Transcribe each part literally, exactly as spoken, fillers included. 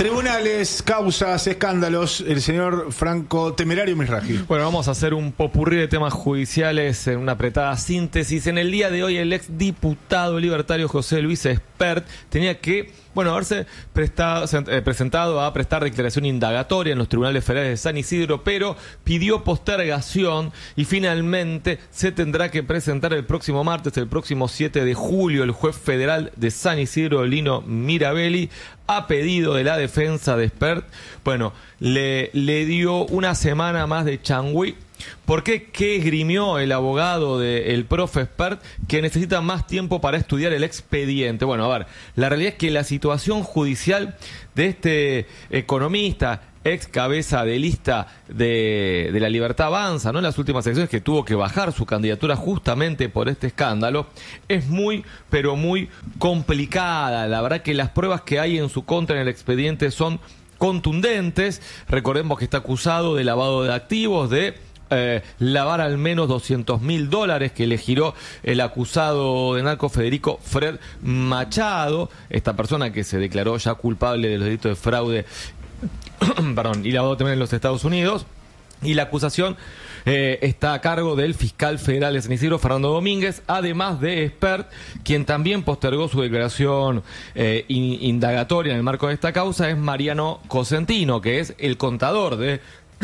Tribunales, causas, escándalos, el señor Franco Temerario Misraji. Bueno, vamos a hacer un popurrí de temas judiciales en una apretada síntesis. En el día de hoy, el exdiputado libertario José Luis Espert tenía que, bueno, haberse prestado, eh, presentado a prestar declaración indagatoria en los tribunales federales de San Isidro, pero pidió postergación y finalmente se tendrá que presentar el próximo martes, el próximo siete de julio. El juez federal de San Isidro, Lino Mirabelli, a pedido de la defensa de Espert, bueno, le, le dio una semana más de changüí. ¿Por qué? ¿Qué esgrimió el abogado del profe Espert? Que necesita más tiempo para estudiar el expediente. Bueno, a ver, la realidad es que la situación judicial de este economista, ex cabeza de lista de, de La Libertad Avanza, ¿no? En las últimas elecciones, que tuvo que bajar su candidatura justamente por este escándalo, es muy, pero muy complicada. La verdad que las pruebas que hay en su contra en el expediente son contundentes. Recordemos que está acusado de lavado de activos, de Eh, lavar al menos doscientos mil dólares que le giró el acusado de narco Federico Fred Machado, esta persona que se declaró ya culpable de los delitos de fraude perdón, y lavado también en los Estados Unidos. Y la acusación eh, está a cargo del fiscal federal de San Isidro, Fernando Domínguez, además de Espert, quien también postergó su declaración eh, in, indagatoria en el marco de esta causa, es Mariano Cosentino, que es el contador de,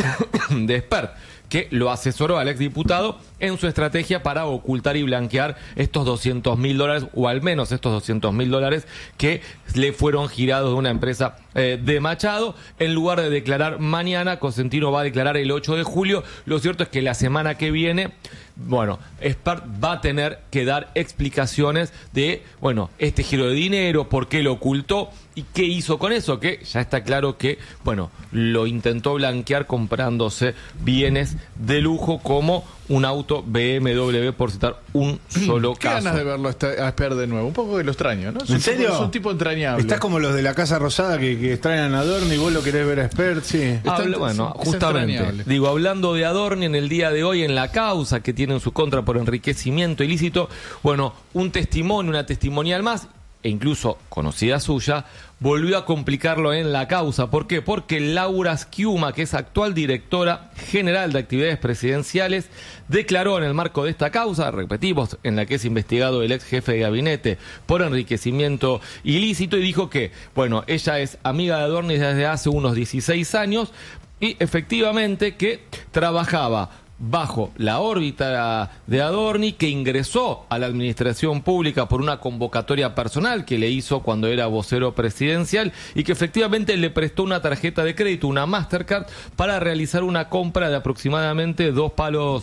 de Espert, que lo asesoró al exdiputado en su estrategia para ocultar y blanquear estos doscientos mil dólares, o al menos estos doscientos mil dólares que le fueron girados de una empresa eh, de Machado. En lugar de declarar mañana, Cosentino va a declarar el ocho de julio. Lo cierto es que la semana que viene, bueno, Espert va a tener que dar explicaciones de, bueno, este giro de dinero, por qué lo ocultó y qué hizo con eso, que ya está claro que, bueno, lo intentó blanquear comprándose bienes de lujo como un auto B M W, por citar un solo ¿Qué caso. ganas de verlo a Espert de nuevo? Un poco que lo extraño, ¿no? Es ¿En serio? Tipo, es un tipo entrañable. Estás como los de la Casa Rosada que, que extrañan a Adorni y vos lo querés ver a Espert, sí. Habla, bueno, es justamente, digo, hablando de Adorni, en el día de hoy, en la causa que tiene en su contra por enriquecimiento ilícito, bueno, un testimonio, una testimonial más, e incluso conocida suya, volvió a complicarlo en la causa. ¿Por qué? Porque Laura Schiuma, que es actual directora general de actividades presidenciales, declaró en el marco de esta causa, repetimos, en la que es investigado el ex jefe de gabinete por enriquecimiento ilícito, y dijo que, bueno, ella es amiga de Adorni desde hace unos dieciséis años y efectivamente que trabajaba bajo la órbita de Adorni, que ingresó a la administración pública por una convocatoria personal que le hizo cuando era vocero presidencial, y que efectivamente le prestó una tarjeta de crédito, una Mastercard, para realizar una compra de aproximadamente dos palos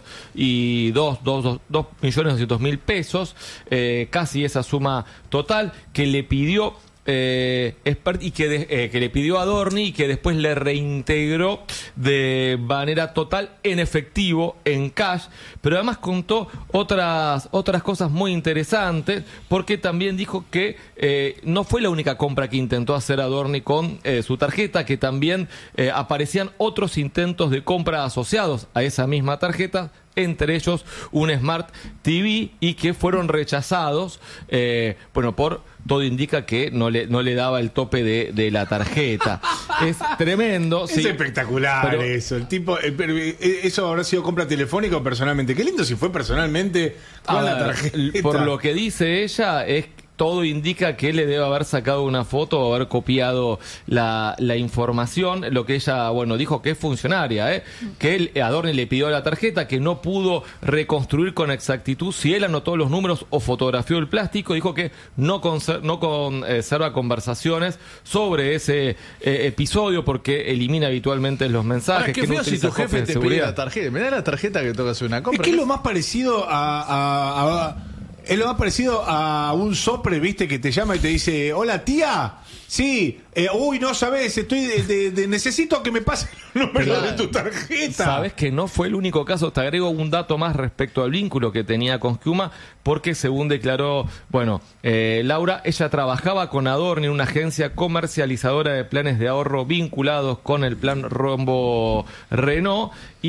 y dos, dos, dos, dos millones doscientos mil pesos, eh, casi esa suma total, que le pidió Eh, Espert y que, de, eh, que le pidió a Adorni y que después le reintegró de manera total en efectivo, en cash. Pero además contó otras, otras cosas muy interesantes, porque también dijo que eh, no fue la única compra que intentó hacer Adorni con eh, su tarjeta, que también eh, aparecían otros intentos de compra asociados a esa misma tarjeta, entre ellos un Smart T V, y que fueron rechazados, eh, bueno, por todo indica que no le, no le daba el tope de, de la tarjeta. Es tremendo. Es sí, espectacular pero, eso. El tipo, el, eso habrá sido compra telefónica o personalmente. Qué lindo si fue personalmente con la tarjeta. Por lo que dice ella, es todo indica que le debe haber sacado una foto o haber copiado la, la información. Lo que ella, bueno, dijo que es funcionaria, ¿eh? Que él, Adorni le pidió la tarjeta, que no pudo reconstruir con exactitud si él anotó los números o fotografió el plástico. Dijo que no, conser, no conserva conversaciones sobre ese eh, episodio, porque elimina habitualmente los mensajes. Ahora, ¿qué que feo no si tu jefe te pide la tarjeta? Me da la tarjeta que toca hacer una compra. Es que es lo más parecido a... a, a Es lo más parecido a un sopre, ¿viste? Que te llama y te dice, hola, tía. Sí, eh, uy, no sabes, estoy de, de, de, necesito que me pase el número claro. de tu tarjeta. Sabes que no fue el único caso. Te agrego un dato más respecto al vínculo que tenía con Schiuma, porque según declaró, bueno, eh, Laura, ella trabajaba con Adorni en una agencia comercializadora de planes de ahorro vinculados con el plan Rombo Renault, y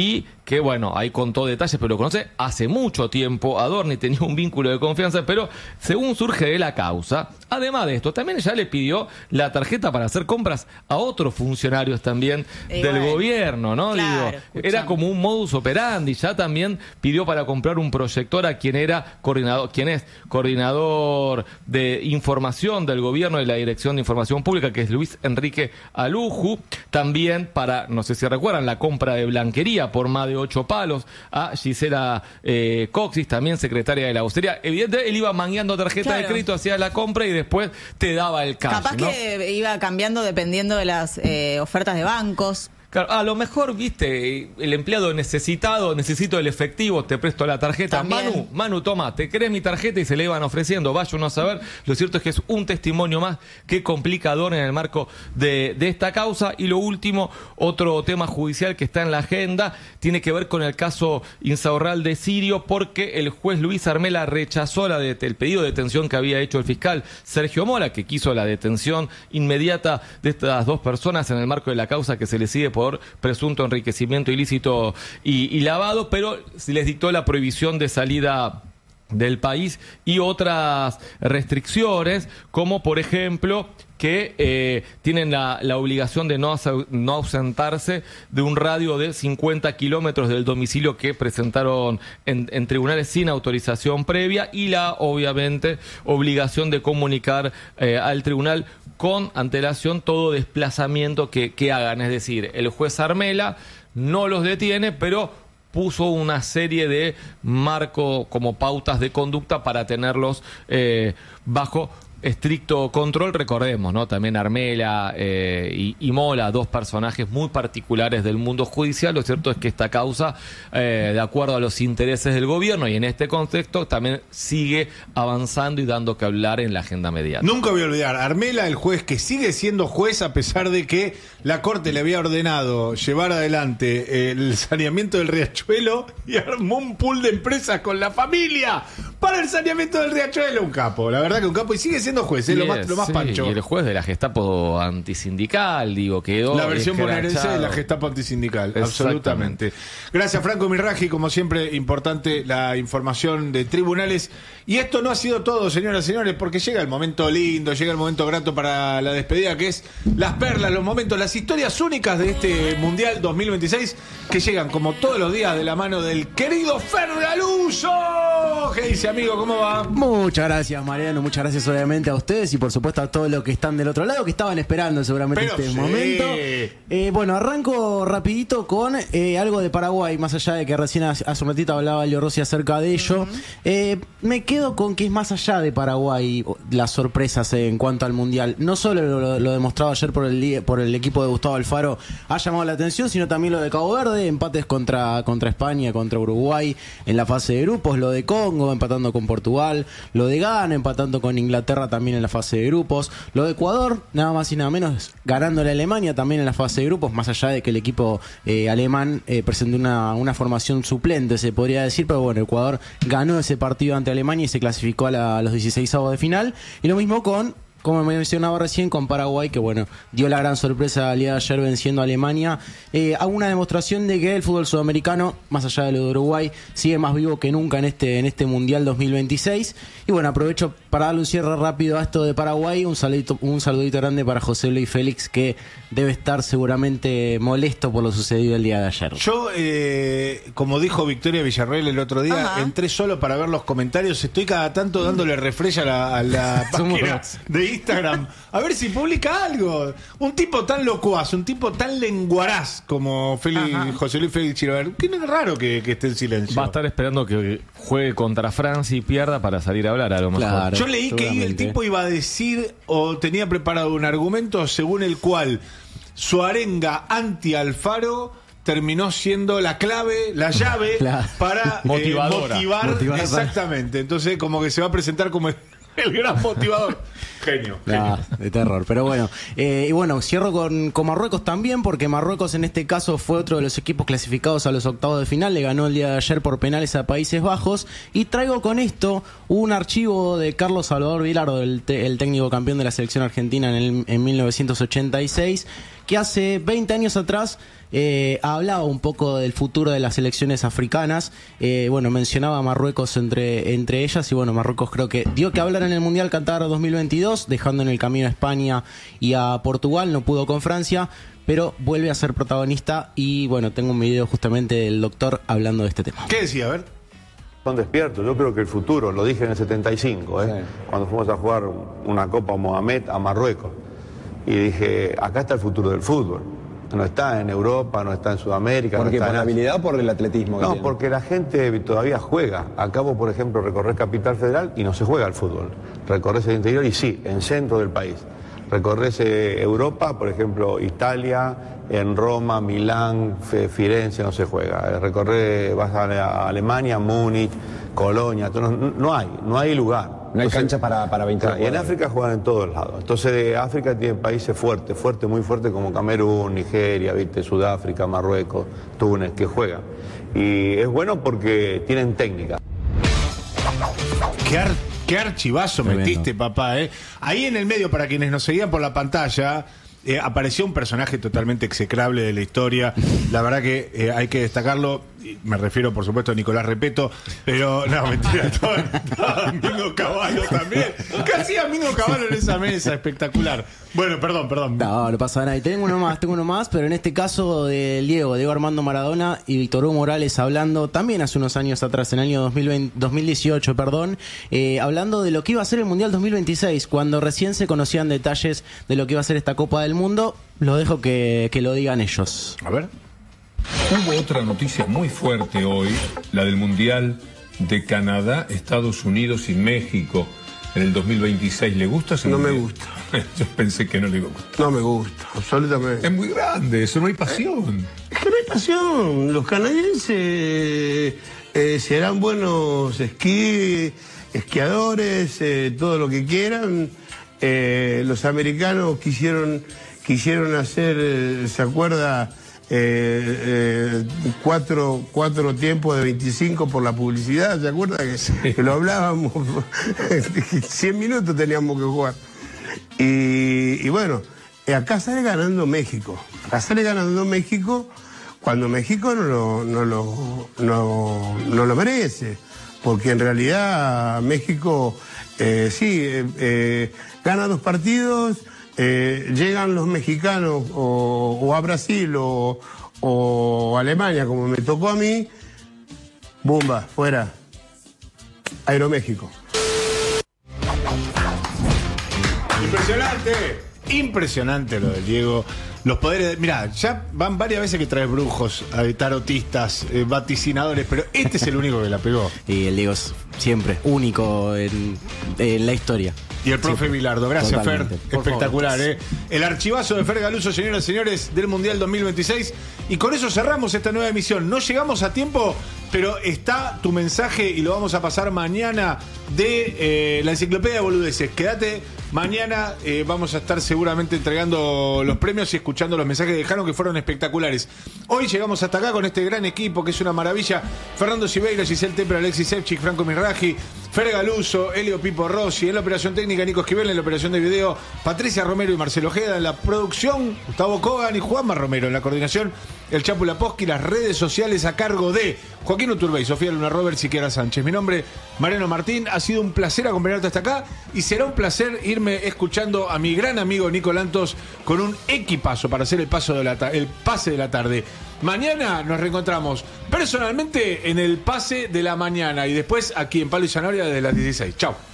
que bueno, ahí contó detalles, pero lo conoce hace mucho tiempo. Adorni tenía un vínculo de confianza, pero según surge de la causa, además de esto, también ya le pidió la tarjeta para hacer compras a otros funcionarios también y del bueno, gobierno, ¿no? claro, Digo, escuchame. era como un modus operandi. Ya también pidió para comprar un proyector a quien era coordinador, quien es coordinador de información del gobierno de la Dirección de Información Pública, que es Luis Enrique Aluju. También para, no sé si recuerdan, la compra de blanquería por más de ocho palos a Gisela eh, Coxis, también secretaria de la Austeridad. Evidentemente, él iba mangueando tarjeta Claro. de crédito, hacía la compra y después te daba el cash, Capaz ¿no? que iba cambiando dependiendo de las eh, ofertas de bancos. Claro, a lo mejor, viste, el empleado necesitado, necesito el efectivo, te presto la tarjeta. También. Manu, Manu, toma, te crees mi tarjeta y se le iban ofreciendo. Vaya uno a saber. Lo cierto es que es un testimonio más que complicador en el marco de, de esta causa. Y lo último, otro tema judicial que está en la agenda, tiene que ver con el caso Insaurralde Sirio, porque el juez Luis Armela rechazó la det- el pedido de detención que había hecho el fiscal Sergio Mora, que quiso la detención inmediata de estas dos personas en el marco de la causa que se le sigue por presunto enriquecimiento ilícito y, y lavado, pero se les dictó la prohibición de salida del país y otras restricciones, como por ejemplo que eh, tienen la, la obligación de no, asa- no ausentarse de un radio de cincuenta kilómetros del domicilio que presentaron en, en tribunales sin autorización previa, y la, obviamente, obligación de comunicar eh, al tribunal con antelación todo desplazamiento que, que hagan. Es decir, el juez Armela no los detiene, pero puso una serie de marco como pautas de conducta para tenerlos eh, bajo estricto control. Recordemos, ¿no? También Armela eh, y, y Mola, dos personajes muy particulares del mundo judicial. Lo cierto es que esta causa, eh, de acuerdo a los intereses del gobierno y en este contexto, también sigue avanzando y dando que hablar en la agenda mediática. Nunca voy a olvidar, Armela, el juez que sigue siendo juez a pesar de que la Corte le había ordenado llevar adelante el saneamiento del Riachuelo, y armó un pool de empresas con la familia para el saneamiento del Riachuelo. Un capo, la verdad que un capo, y sigue siendo juez, es lo más, lo más Sí, pancho. y el juez de la Gestapo antisindical, digo, quedó La versión bonaerense de escrachado. la Gestapo antisindical, Exactamente. absolutamente. Gracias, Franco Mirraji, como siempre, importante la información de tribunales. Y esto no ha sido todo, señoras y señores, porque llega el momento lindo, llega el momento grato para la despedida, que es las perlas, los momentos, las historias únicas de este Mundial dos mil veintiséis, que llegan como todos los días de la mano del querido Fer Galuso. ¿Qué dice, amigo? ¿Cómo va? Muchas gracias, Mariano, muchas gracias obviamente a ustedes y por supuesto a todos los que están del otro lado, que estaban esperando seguramente Pero este sí. momento. Eh, bueno, arranco rapidito con eh, algo de Paraguay, más allá de que recién hace hace un ratito hablaba Leo Rossi acerca de ello. Eh, me quedo con que es más allá de Paraguay las sorpresas eh, en cuanto al Mundial. No solo lo, lo demostrado ayer por el, li- por el equipo de Gustavo Alfaro ha llamado la atención, sino también lo de Cabo Verde, empates contra, contra España, contra Uruguay en la fase de grupos, lo de Congo empatando con Portugal, lo de Ghana empatando con Inglaterra también en la fase de grupos, lo de Ecuador, nada más y nada menos, ganándole a Alemania también en la fase de grupos, más allá de que el equipo eh, alemán eh, presentó una, una formación suplente, se podría decir, pero bueno, Ecuador ganó ese partido ante Alemania y se clasificó a, la, a los dieciseisavos de final, y lo mismo con, como me mencionaba recién, con Paraguay, que bueno, dio la gran sorpresa al día de ayer venciendo a Alemania. Eh, hago una demostración de que el fútbol sudamericano, más allá de lo de Uruguay, sigue más vivo que nunca en este, en este Mundial dos mil veintiséis. Y bueno, aprovecho para darle un cierre rápido a esto de Paraguay. Un saludito, un saludito grande para José Luis Félix, que debe estar seguramente molesto por lo sucedido el día de ayer. Yo, eh, como dijo Victoria Villarreal el otro día, Ajá. entré solo para ver los comentarios. Estoy cada tanto dándole refresh a la, a la Somos página dos. de Instagram a ver si publica algo. Un tipo tan locuaz, un tipo tan lenguaraz como Félix, Ajá. José Luis Félix Chirover. Qué raro que, que esté en silencio. Va a estar esperando que juegue contra Francia y pierda para salir a hablar, a lo mejor. Claro. Yo leí que el seguramente. tipo iba a decir o tenía preparado un argumento según el cual su arenga anti-Alfaro terminó siendo la clave, la llave Claro. para eh, Motivadora. motivar. Motivar para- Exactamente. Entonces, como que se va a presentar como el, el gran motivador. Genio. Ah, genio. de terror, pero bueno. Eh, y bueno, cierro con, con Marruecos también, porque Marruecos en este caso fue otro de los equipos clasificados a los octavos de final, le ganó el día de ayer por penales a Países Bajos, y traigo con esto un archivo de Carlos Salvador Vilardo, el, te- el técnico campeón de la selección argentina en, el, en mil novecientos ochenta y seis, que hace veinte años atrás eh, hablaba un poco del futuro de las selecciones africanas. Eh, bueno, mencionaba a Marruecos entre, entre ellas, y bueno, Marruecos creo que dio que hablar en el Mundial Qatar dos mil veintidós, dejando en el camino a España y a Portugal. No pudo con Francia, pero vuelve a ser protagonista. Y bueno, tengo un video justamente del doctor hablando de este tema. ¿Qué decía? A ver. Son despiertos. Yo creo que el futuro, lo dije en el setenta y cinco, ¿eh? Sí. Cuando fuimos a jugar una Copa Mohamed a Marruecos. Y dije, acá está el futuro del fútbol. No está en Europa, no está en Sudamérica. ¿Por no qué? está ¿Por en... la habilidad o por el atletismo? No, tiene? Porque la gente todavía juega. Acabo, por ejemplo, recorrer Capital Federal y no se juega al fútbol. Recorres el interior y sí, en centro del país. Recorres eh, Europa, por ejemplo, Italia, en Roma, Milán, Firenze, no se juega. Recorrer, vas a, a Alemania, Múnich, Colonia, no, no hay, no hay lugar. No hay Entonces, cancha para, para veinte claro, y en África juegan en todos lados. Entonces África tiene países fuertes, fuertes, muy fuertes como Camerún, Nigeria, ¿viste? Sudáfrica, Marruecos, Túnez, que juegan. Y es bueno porque tienen técnica. Qué, ar, qué archivazo Tremendo. metiste, papá, ¿eh? Ahí en el medio, para quienes nos seguían por la pantalla, eh, apareció un personaje totalmente execrable de la historia. La verdad que eh, hay que destacarlo. Me refiero, por supuesto, a Nicolás Repetto, pero no, mentira, estaba, estaba Mingo Cavallo también. ¿Qué hacía Mingo Cavallo en esa mesa? Espectacular. Bueno, perdón, perdón. No, no pasa nada. Y tengo uno más, tengo uno más, pero en este caso de Diego, Diego Armando Maradona y Víctor Hugo Morales hablando también hace unos años atrás, en el año dos mil veinte, dos mil dieciocho, perdón, eh, hablando de lo que iba a ser el Mundial dos mil veintiséis, cuando recién se conocían detalles de lo que iba a ser esta Copa del Mundo. Lo dejo que, que lo digan ellos. A ver. Hubo otra noticia muy fuerte hoy, la del Mundial de Canadá, Estados Unidos y México en el dos mil veintiséis. ¿Le gusta ese No mundial? me gusta. Yo pensé que no le iba a gustar. No me gusta, absolutamente. Es muy grande, eso no hay pasión. Es que no hay pasión. Los canadienses eh, serán buenos esquí, esquiadores, eh, todo lo que quieran. Eh, los americanos quisieron, quisieron hacer, eh, ¿se acuerda? Eh, eh, cuatro, cuatro tiempos de veinticinco por la publicidad, ¿se acuerda? Que, sí. que lo hablábamos, cien minutos teníamos que jugar. Y, y bueno, acá sale ganando México, acá sale ganando México cuando México no lo, no lo, no, no lo merece, porque en realidad México eh, sí, eh, eh, gana dos partidos. Eh, llegan los mexicanos o, o a Brasil o, o a Alemania, como me tocó a mí, ¡bumba! Fuera. Aeroméxico. Impresionante, impresionante lo del Diego. Los poderes de... Mirá, ya van varias veces que traes brujos, eh, tarotistas, eh, vaticinadores, pero este es el único que la pegó. Y el Diego es siempre único en, en la historia. Y el profe Siempre. Bilardo. Gracias, Totalmente. Fer. Por Espectacular, favor. ¿eh? El archivazo de Fer Galuso, señoras y señores, del Mundial dos mil veintiséis. Y con eso cerramos esta nueva emisión. No llegamos a tiempo, pero está tu mensaje y lo vamos a pasar mañana de eh, la Enciclopedia de Boludeces. Quédate, mañana eh, vamos a estar seguramente entregando los premios y escuchando los mensajes que dejaron, que fueron espectaculares. Hoy llegamos hasta acá con este gran equipo que es una maravilla. Fernando Siveira, Giselle Tepper, Alexis Sevchik, Franco Mirraji, Fer Galuso, Elio Pipo Rossi, en la operación técnica Nico Esquivel, en la operación de video Patricia Romero y Marcelo Ojeda, en la producción Gustavo Kogan y Juanma Romero, en la coordinación el Chapu Laposky, las redes sociales a cargo de Joaquín Uturbey, Sofía Luna Roberts y Kiara Sánchez. Mi nombre, Mariano Martín, ha sido un placer acompañarte hasta acá y será un placer irme escuchando a mi gran amigo Nico Lantos con un equipazo para hacer el, paso de la el pase de la tarde. Mañana nos reencontramos personalmente en el pase de la mañana y después aquí en Palo y Zanahoria desde las dieciséis. Chau.